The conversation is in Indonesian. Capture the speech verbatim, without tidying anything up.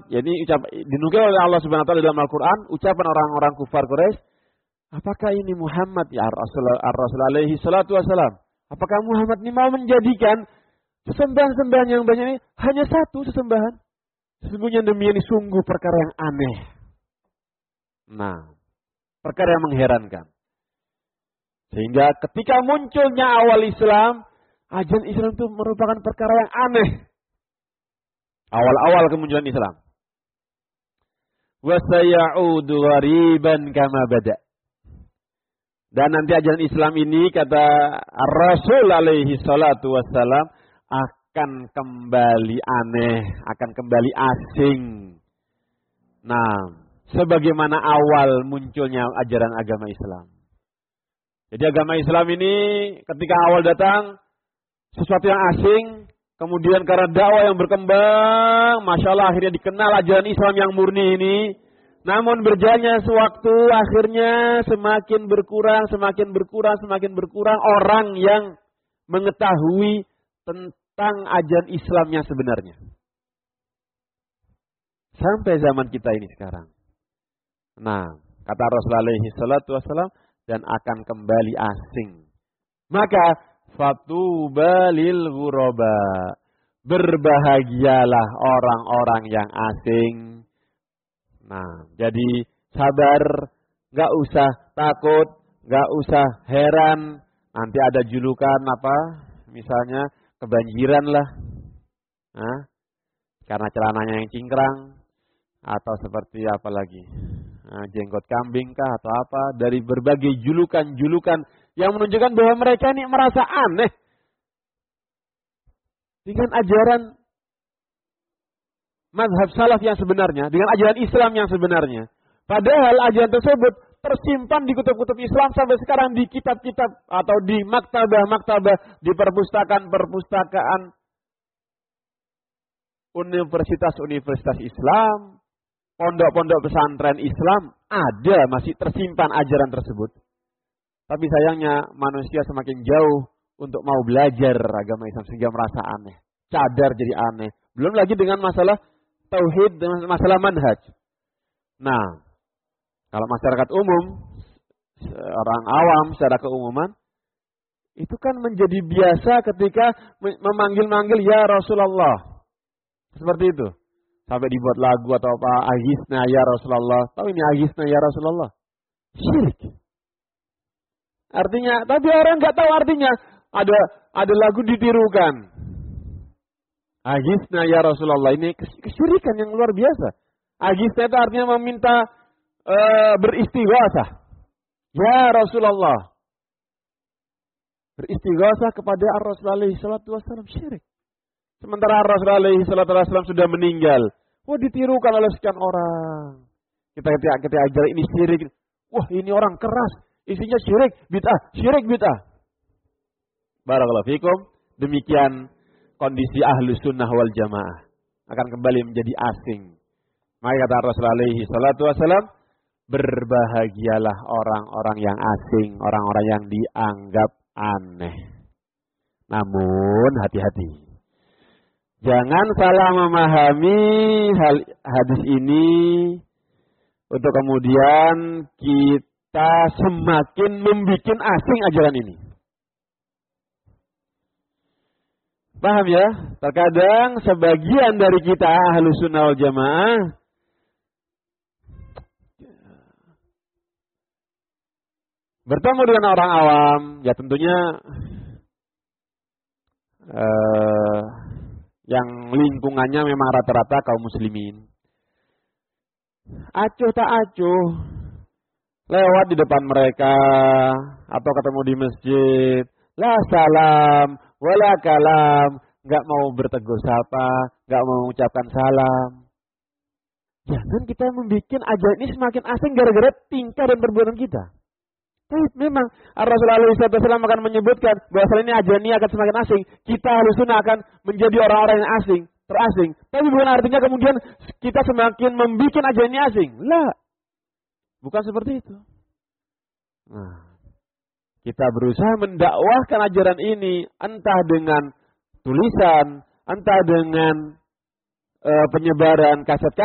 ya ini ucap dinukil oleh Allah Subhanahu wa taala dalam Al-Qur'an, ucapan orang-orang kufar Quraisy, apakah ini Muhammad ya Rasul Ar-Rasul alaihi salatu wasalam? Apakah Muhammad ini mau menjadikan sesembahan-sembahan yang banyak ini hanya satu sesembahan? Sesungguhnya demikian ini sungguh perkara yang aneh. Nah, perkara yang mengherankan. Sehingga ketika munculnya awal Islam, ajaran Islam itu merupakan perkara yang aneh. Awal-awal kemunculan Islam. Wa sayaudu ghariban kama bada. Dan nanti ajaran Islam ini kata Ar-Rasul alaihi salatu wassalam akan kembali aneh, akan kembali asing. Nah, sebagaimana awal munculnya ajaran agama Islam. Jadi agama Islam ini ketika awal datang sesuatu yang asing, kemudian karena dakwah yang berkembang, Masya Allah akhirnya dikenal ajaran Islam yang murni ini. Namun berjalannya sewaktu akhirnya semakin berkurang, semakin berkurang, semakin berkurang orang yang mengetahui tentang ajaran Islam yang sebenarnya. Sampai zaman kita ini sekarang. Nah, kata Rasulullah alaihi salatu wassalam, dan akan kembali asing. Maka fatuba lil ghuraba. Berbahagialah orang-orang yang asing. Nah, jadi sabar, gak usah takut, gak usah heran. Nanti ada julukan apa? Misalnya kebanjiran lah. Nah, karena celananya yang cingkrang. Atau seperti apa lagi? Nah, jenggot kambing kah atau apa? Dari berbagai julukan-julukan yang menunjukkan bahwa mereka ini merasa aneh dengan ajaran mazhab salaf yang sebenarnya, dengan ajaran Islam yang sebenarnya. Padahal ajaran tersebut tersimpan di kutub-kutub Islam sampai sekarang di kitab-kitab atau di maktabah-maktabah, di perpustakaan-perpustakaan universitas-universitas Islam, pondok-pondok pesantren Islam, ada masih tersimpan ajaran tersebut. Tapi sayangnya manusia semakin jauh untuk mau belajar agama Islam sehingga merasa aneh. Cadar jadi aneh. Belum lagi dengan masalah tauhid, dengan masalah manhaj. Nah, kalau masyarakat umum, orang awam secara keumuman, itu kan menjadi biasa ketika memanggil-manggil ya Rasulullah. Seperti itu. Sampai dibuat lagu atau apa, agisna ya Rasulullah. Tahu ini agisna ya Rasulullah? Syirik. Artinya, tapi orang nggak tahu artinya. Ada ada lagu ditirukan. Agisna ya Rasulullah. Ini kesyirikan yang luar biasa. Agisna itu artinya meminta e, beristighosah. Ya Rasulullah. Beristighosah kepada Ar-Rasul alaihi salatu wassalam, syirik. Sementara Rasulullah alaihi salatu wassalam sudah meninggal. Wah, ditirukan oleh sekian orang. Kita kita kita ajar ini syirik. Wah, ini orang keras. Isinya syirik, bid'ah, syirik bid'ah. Barakallahu fikum. Demikian kondisi ahlu sunnah wal jamaah. Akan kembali menjadi asing. Maka kata Rasulullah alaihi salatu wassalam, berbahagialah orang-orang yang asing, orang-orang yang dianggap aneh. Namun hati-hati. Jangan salah memahami hal hadis ini untuk kemudian kita semakin membuat asing ajaran ini. Paham ya? Terkadang sebagian dari kita Ahlus Sunnah wal Jamaah bertemu dengan orang awam, ya tentunya uh, yang lingkungannya memang rata-rata kaum muslimin. Acuh tak acuh, lewat di depan mereka atau ketemu di masjid, la salam, wala kalam, nggak mau bertegur sapa, nggak mau mengucapkan salam. Jangan kita membuat ajaran ini semakin asing gara-gara tingkah dan perbuatan kita. Tapi memang Rasulullah shallallahu alaihi wasallam akan menyebutkan bahwa ini ajaran ini akan semakin asing. Kita Ahlus Sunnah akan menjadi orang-orang yang asing, terasing. Tapi bukan artinya kemudian kita semakin membuat ajaran ini asing. Lah, bukan seperti itu. Nah, kita berusaha mendakwahkan ajaran ini entah dengan tulisan, entah dengan uh, penyebaran kaset